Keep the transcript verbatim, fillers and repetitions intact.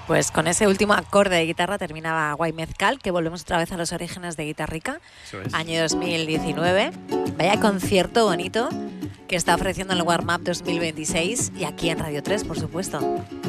Pues con ese último acorde de guitarra terminaba Guay Mezcal, que volvemos otra vez a los orígenes de Guitarrica, Eso es. año dos mil diecinueve. Vaya concierto bonito que está ofreciendo en el Warm Up dos mil veintiséis y aquí en Radio tres, por supuesto.